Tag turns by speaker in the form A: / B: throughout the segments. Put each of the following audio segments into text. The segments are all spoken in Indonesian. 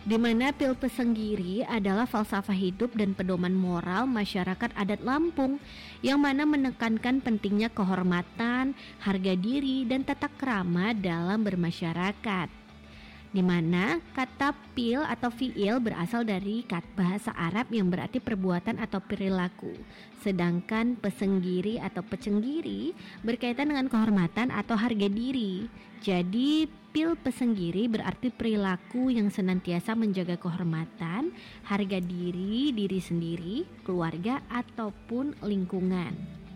A: di mana Pil Pesenggiri adalah falsafah hidup dan pedoman moral masyarakat adat Lampung yang mana menekankan pentingnya kehormatan, harga diri, dan tata krama dalam bermasyarakat. Di mana kata pil atau fiil berasal dari kata bahasa Arab yang berarti perbuatan atau perilaku, sedangkan pesenggiri atau pecenggiri berkaitan dengan kehormatan atau harga diri. Jadi pil pesenggiri berarti perilaku yang senantiasa menjaga kehormatan, harga diri, diri sendiri, keluarga ataupun lingkungan.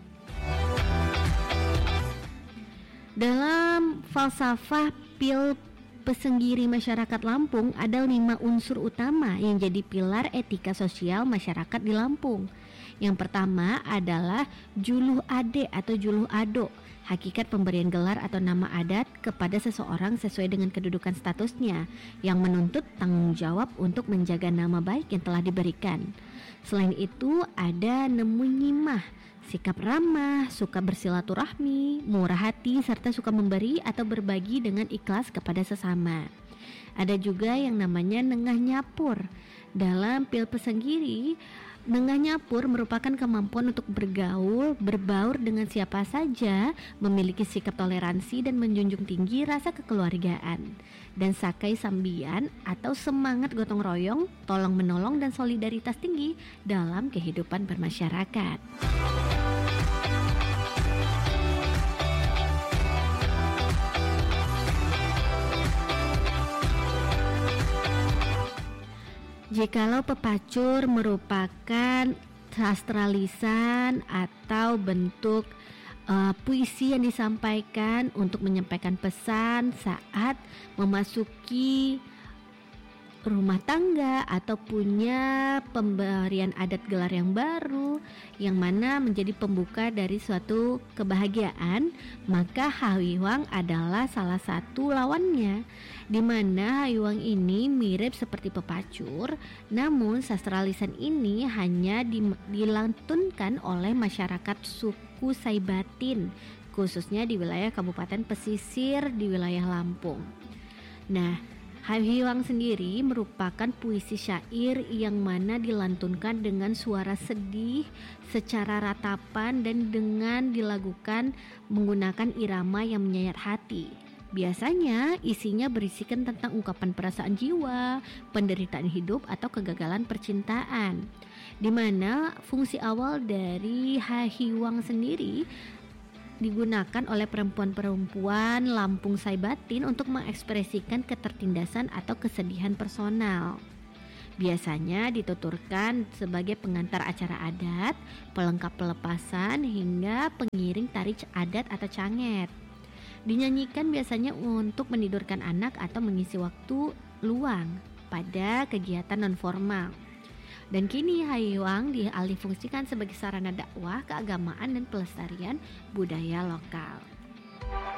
A: Dalam falsafah pil Pesenggiri masyarakat Lampung ada 5 unsur utama yang jadi pilar etika sosial masyarakat di Lampung. Yang pertama adalah juluh ade atau juluh ado, hakikat pemberian gelar atau nama adat kepada seseorang sesuai dengan kedudukan statusnya, yang menuntut tanggung jawab untuk menjaga nama baik yang telah diberikan. Selain itu ada nemu nyimah, sikap ramah, suka bersilaturahmi, murah hati, serta suka memberi atau berbagi dengan ikhlas kepada sesama. Ada juga yang namanya nengah nyapur. Dalam Pil Pesenggiri, nengah nyapur merupakan kemampuan untuk bergaul, berbaur dengan siapa saja, memiliki sikap toleransi dan menjunjung tinggi rasa kekeluargaan. Dan sakai sambian atau semangat gotong royong, tolong menolong dan solidaritas tinggi dalam kehidupan bermasyarakat. Jikalau pepacur merupakan sastra lisan atau bentuk puisi yang disampaikan untuk menyampaikan pesan saat memasuki rumah tangga atau punya pemberian adat gelar yang baru yang mana menjadi pembuka dari suatu kebahagiaan, maka Hawaiwang adalah salah satu lawannya, di mana Hawaiwang ini mirip seperti pepacur, namun sastra lisan ini hanya dilantunkan oleh masyarakat suku Saibatin, khususnya di wilayah Kabupaten Pesisir di wilayah Lampung. Nah, Hawaiwang sendiri merupakan puisi syair yang mana dilantunkan dengan suara sedih secara ratapan dan dengan dilakukan menggunakan irama yang menyayat hati. Biasanya isinya berisikan tentang ungkapan perasaan jiwa, penderitaan hidup atau kegagalan percintaan. Di mana fungsi awal dari Hawaiwang sendiri digunakan oleh perempuan-perempuan Lampung Saibatin untuk mengekspresikan ketertindasan atau kesedihan personal. Biasanya dituturkan sebagai pengantar acara adat, pelengkap pelepasan, hingga pengiring tari adat atau canget. Dinyanyikan biasanya untuk menidurkan anak atau mengisi waktu luang pada kegiatan non-formal. Dan kini Hawaiwang dialihfungsikan sebagai sarana dakwah, keagamaan, dan pelestarian budaya lokal.